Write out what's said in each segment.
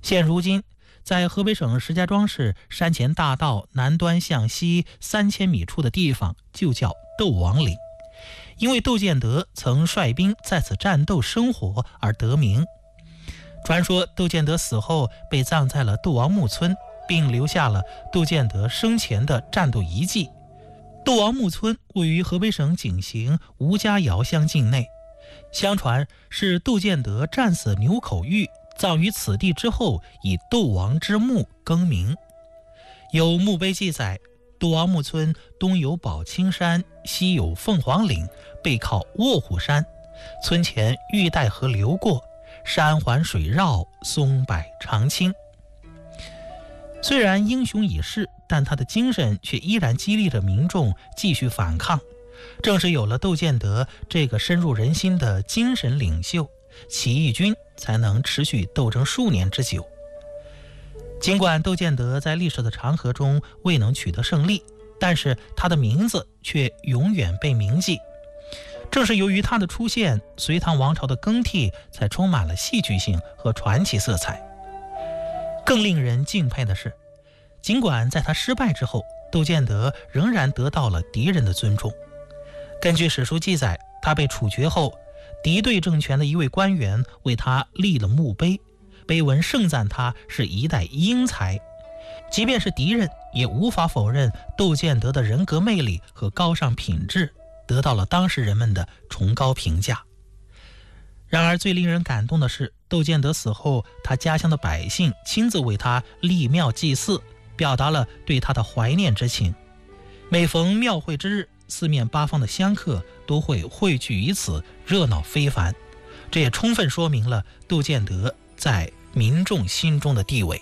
现如今，在河北省石家庄市山前大道南端向西3000米处的地方就叫窦王岭，因为窦建德曾率兵在此战斗生活而得名。传说窦建德死后被葬在了窦王墓村，并留下了窦建德生前的战斗遗迹。窦王墓村位于河北省井陉吴家窑乡境内，相传是窦建德战死牛口峪，葬于此地之后，以窦王之墓更名。有墓碑记载，窦王墓村东有宝青山，西有凤凰岭，背靠卧虎山，村前玉带河流过，山环水绕，松柏长青。虽然英雄已逝，但他的精神却依然激励着民众继续反抗。正是有了窦建德这个深入人心的精神领袖，起义军才能持续斗争数年之久。尽管窦建德在历史的长河中未能取得胜利，但是他的名字却永远被铭记。正是由于他的出现，隋唐王朝的更替才充满了戏剧性和传奇色彩。更令人敬佩的是，尽管在他失败之后，窦建德仍然得到了敌人的尊重。根据史书记载，他被处决后，敌对政权的一位官员为他立了墓碑，碑文盛赞他是一代英才。即便是敌人也无法否认窦建德的人格魅力和高尚品质得到了当时人们的崇高评价。然而最令人感动的是，窦建德死后，他家乡的百姓亲自为他立庙祭祀，表达了对他的怀念之情。每逢庙会之日，四面八方的香客都会汇聚于此，热闹非凡。这也充分说明了窦建德在民众心中的地位。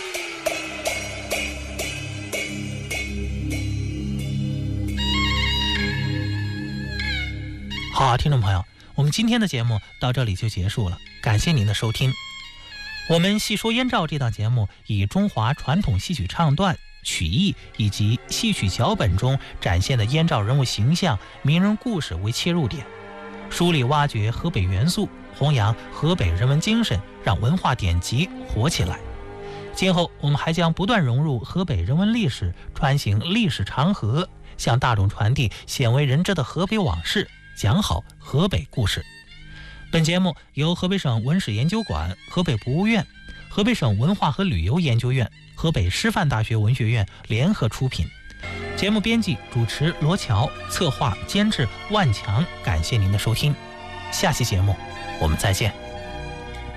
好，听众朋友，我们今天的节目到这里就结束了，感谢您的收听。我们细说燕赵这档节目以中华传统戏曲唱段、曲艺以及戏曲脚本中展现的燕赵人物形象、名人故事为切入点，梳理挖掘河北元素，弘扬河北人文精神，让文化典籍活起来。今后我们还将不断融入河北人文历史，穿行历史长河，向大众传递鲜为人知的河北往事，讲好河北故事。本节目由河北省文史研究馆、河北博物院、河北省文化和旅游研究院、河北师范大学文学院联合出品。节目编辑主持罗乔，策划监制万强。感谢您的收听，下期节目我们再见。